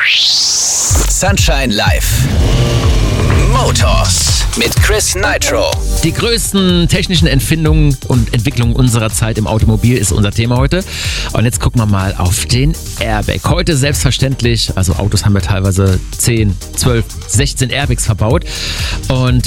Sunshine Live. Motors mit Chris Nitro. Die größten technischen Erfindungen und Entwicklungen unserer Zeit im Automobil ist unser Thema heute. Und jetzt gucken wir mal auf den Airbag. Heute selbstverständlich, also Autos haben ja teilweise 10, 12, 16 Airbags verbaut. Und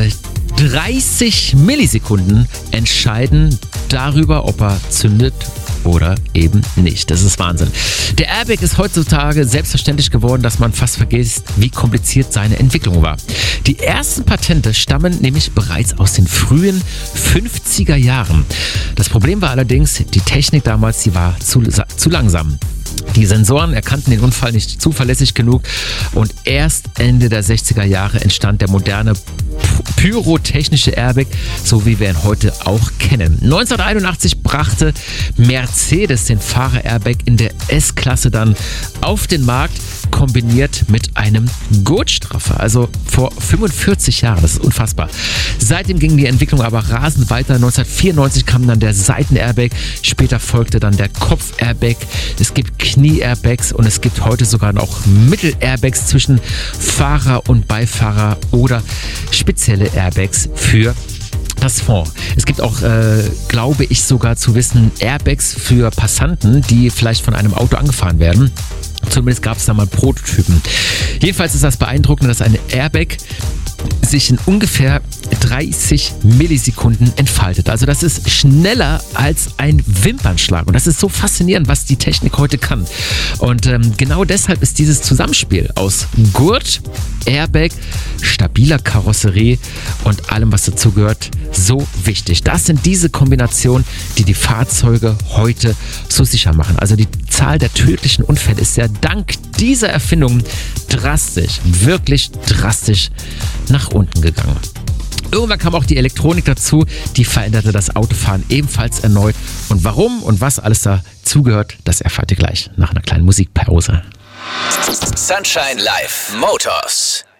30 Millisekunden entscheiden darüber, ob er zündet oder eben nicht. Das ist Wahnsinn. Der Airbag ist heutzutage selbstverständlich geworden, dass man fast vergisst, wie kompliziert seine Entwicklung war. Die ersten Patente stammen nämlich bereits aus den frühen 50er Jahren. Das Problem war allerdings, die Technik damals, die war zu langsam. Die Sensoren erkannten den Unfall nicht zuverlässig genug und erst Ende der 60er Jahre entstand der moderne pyrotechnische Airbag, so wie wir ihn heute auch kennen. 1981 brachte Mercedes den Fahrer-Airbag in der S-Klasse dann auf den Markt, kombiniert mit einem Gurtstraffer. Also vor 45 Jahren, das ist unfassbar. Seitdem ging die Entwicklung aber rasend weiter. 1994 kam dann der Seiten-Airbag, später folgte dann der Kopf-Airbag. Es gibt Knie-Airbags und es gibt heute sogar noch Mittel-Airbags zwischen Fahrer und Beifahrer oder spezielle Airbags für das Fond. Es gibt auch, glaube ich sogar zu wissen, Airbags für Passanten, die vielleicht von einem Auto angefahren werden. Zumindest gab es da mal Prototypen. Jedenfalls ist das beeindruckend, dass ein Airbag sich in ungefähr 30 Millisekunden entfaltet. Also das ist schneller als ein Wimpernschlag. Und das ist so faszinierend, was die Technik heute kann. Und genau deshalb ist dieses Zusammenspiel aus Gurt, Airbag, stabiler Karosserie und allem, was dazugehört, so wichtig. Das sind diese Kombinationen, die die Fahrzeuge heute so sicher machen. Also die Zahl der tödlichen Unfälle ist ja dank dieser Erfindung drastisch, wirklich drastisch nach unten gegangen. Irgendwann kam auch die Elektronik dazu, die veränderte das Autofahren ebenfalls erneut. Und warum und was alles dazugehört, das erfahrt ihr gleich nach einer kleinen Musikpause. Sunshine Live Motors.